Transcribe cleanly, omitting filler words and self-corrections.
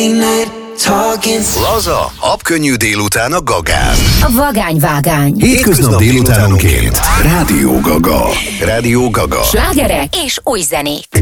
Laza, habkönnyű délután a Gagán. A vagányvágány. Hétköznap délutánonként. Rádió Gaga. Rádió Gaga. Slágerek és új zenék.